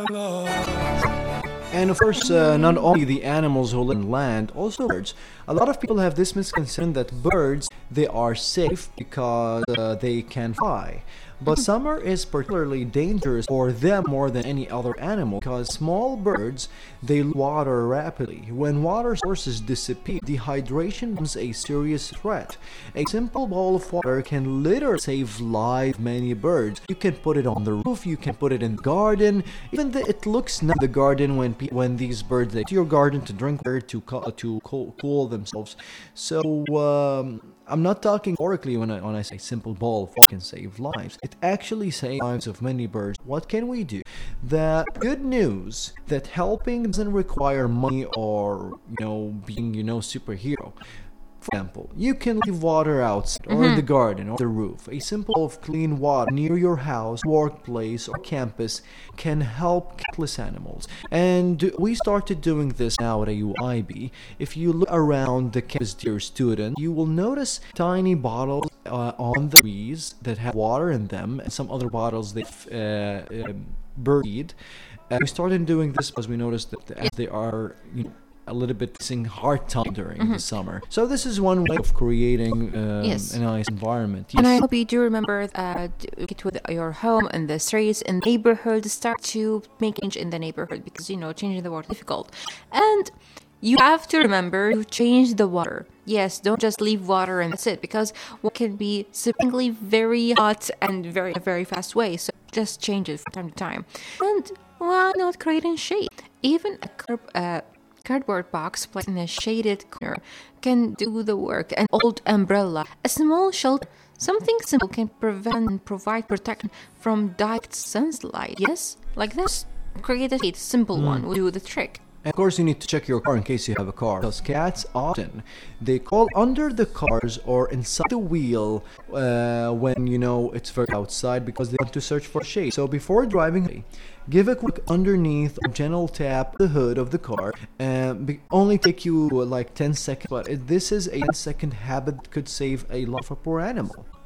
And of course, not only the animals who live on land, also birds. A lot of people have this misconception that birds, they are safe because they can fly. But summer is particularly dangerous for them more than any other animal because small birds, they lose water rapidly. When water sources disappear, dehydration becomes a serious threat. A simple bowl of water can literally save lives of many birds. You can put it on the roof, you can put it in the garden. Even it looks nice in the garden when these birds they to your garden to drink water to cool themselves. So I'm not talking metaphorically when I say simple bowl of water can save lives. It actually saves lives of many birds. What can we do? The good news that helping doesn't require money or being superhero. For example, you can leave water outside or in the garden or the roof. A simple bowl of clean water near your house, workplace, or campus can help countless animals. And we started doing this now at AUIB. If you look around the campus, dear student, you will notice tiny bottles on the trees that have water in them, and some other bottles that bird feed. We started doing this because we noticed that as they are, a little bit facing hard time during the summer. So this is one way of creating a nice environment. Yes. And I hope you do remember it with your home and the streets and neighborhood. Start to make change in the neighborhood because changing the water is difficult. And you have to remember to change the water. Yes, don't just leave water and that's it, because water can be surprisingly very hot and very very fast way. So just change it from time to time. And why not creating shade? Even a cardboard box placed in a shaded corner can do the work. An old umbrella, a small shelter, something simple can prevent and provide protection from direct sunlight. Yes, like this. Create a shade, simple one will do the trick. And of course, you need to check your car in case you have a car. Because cats often, they crawl under the cars or inside the wheel when, it's very outside because they want to search for shade. So before driving, give a quick underneath or gentle tap the hood of the car. Only take you like 10 seconds. But this is a 10-second habit that could save a life of a poor animal.